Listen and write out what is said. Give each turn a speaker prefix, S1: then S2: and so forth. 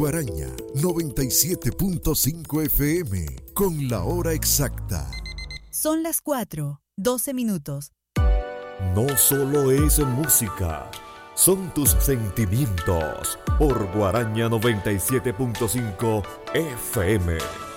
S1: Guaraña 97.5 FM con la hora exacta.
S2: Son las 4:12.
S3: No solo es música, son tus sentimientos por Guaraña 97.5 FM.